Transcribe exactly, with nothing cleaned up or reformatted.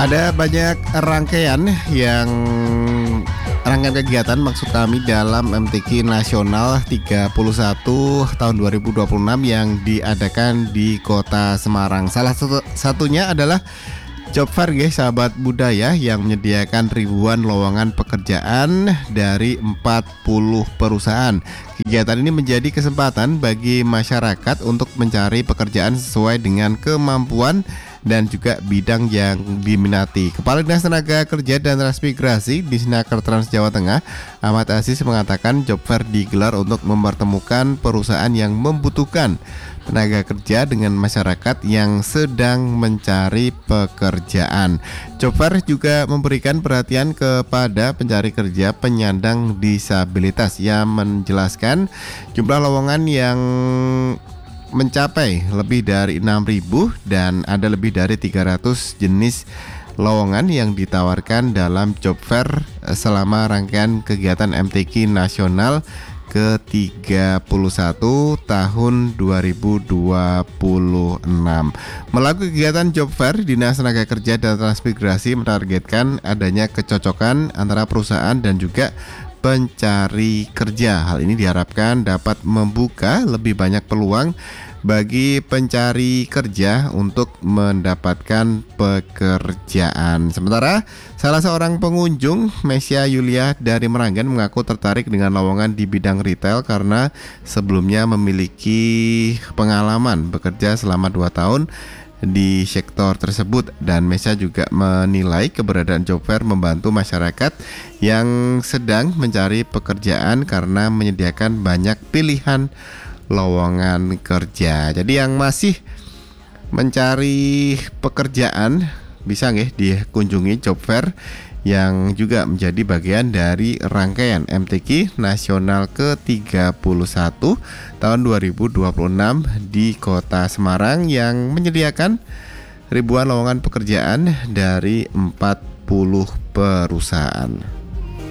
Ada banyak rangkaian yang rangkaian kegiatan maksud kami dalam M T Q Nasional tiga puluh satu tahun dua ribu dua puluh enam yang diadakan di Kota Semarang. Salah satu satunya adalah Job Fair, guys, sahabat budaya, yang menyediakan ribuan lowongan pekerjaan dari empat puluh perusahaan. Kegiatan ini menjadi kesempatan bagi masyarakat untuk mencari pekerjaan sesuai dengan kemampuan dan juga bidang yang diminati. Kepala Dinas Tenaga Kerja dan Transmigrasi di Disnaker Trans Jawa Tengah, Ahmad Aziz, mengatakan Job Fair digelar untuk mempertemukan perusahaan yang membutuhkan tenaga kerja dengan masyarakat yang sedang mencari pekerjaan. Job Fair juga memberikan perhatian kepada pencari kerja penyandang disabilitas. Ia menjelaskan jumlah lowongan yang mencapai lebih dari enam ribu dan ada lebih dari tiga ratus jenis lowongan yang ditawarkan dalam Job Fair selama rangkaian kegiatan M T Q Nasional ke tiga puluh satu tahun dua ribu dua puluh enam. Melalui kegiatan Job Fair, Dinas Tenaga Kerja dan Transmigrasi menargetkan adanya kecocokan antara perusahaan dan juga pencari kerja. Hal ini diharapkan dapat membuka lebih banyak peluang bagi pencari kerja untuk mendapatkan pekerjaan. Sementara salah seorang pengunjung, Mesya Yulia dari Meranggen, mengaku tertarik dengan lowongan di bidang retail karena sebelumnya memiliki pengalaman bekerja selama dua tahun di sektor tersebut, dan Mesya juga menilai keberadaan Job Fair membantu masyarakat yang sedang mencari pekerjaan karena menyediakan banyak pilihan lowongan kerja. Jadi yang masih mencari pekerjaan bisa nggih dikunjungi Job Fair yang juga menjadi bagian dari rangkaian M T Q Nasional ke tiga puluh satu tahun dua ribu dua puluh enam di Kota Semarang yang menyediakan ribuan lowongan pekerjaan dari empat puluh perusahaan.